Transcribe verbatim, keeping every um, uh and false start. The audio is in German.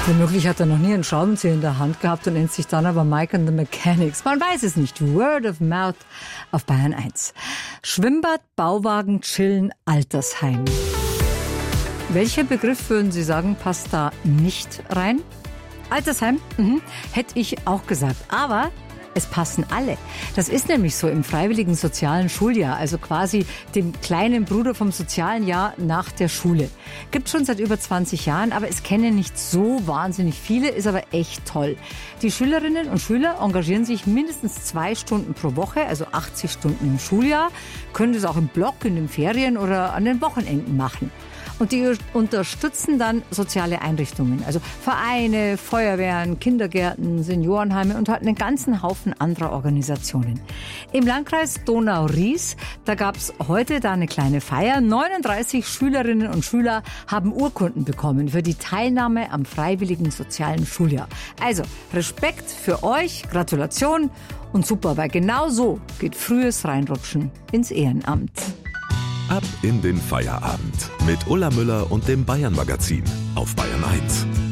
Womöglich hat er noch nie einen Schraubenzieher in der Hand gehabt und nennt sich dann aber Mike and the Mechanics. Man weiß es nicht. Word of Mouth auf Bayern eins. Schwimmbad, Bauwagen, Chillen, Altersheim. Welcher Begriff, würden Sie sagen, passt da nicht rein? Altersheim? Mhm. Hätte ich auch gesagt. Aber es passen alle. Das ist nämlich so im freiwilligen sozialen Schuljahr, also quasi dem kleinen Bruder vom sozialen Jahr nach der Schule. Gibt schon seit über zwanzig Jahren, aber es kennen nicht so wahnsinnig viele, ist aber echt toll. Die Schülerinnen und Schüler engagieren sich mindestens zwei Stunden pro Woche, also achtzig Stunden im Schuljahr, können das auch im Block, in den Ferien oder an den Wochenenden machen. Und die unterstützen dann soziale Einrichtungen, also Vereine, Feuerwehren, Kindergärten, Seniorenheime und halt einen ganzen Haufen anderer Organisationen. Im Landkreis Donau-Ries, da gab's heute da eine kleine Feier. neununddreißig Schülerinnen und Schüler haben Urkunden bekommen für die Teilnahme am freiwilligen sozialen Schuljahr. Also Respekt für euch, Gratulation und super, weil genau so geht frühes Reinrutschen ins Ehrenamt. Ab in den Feierabend mit Ulla Müller und dem Bayern Magazin auf Bayern eins.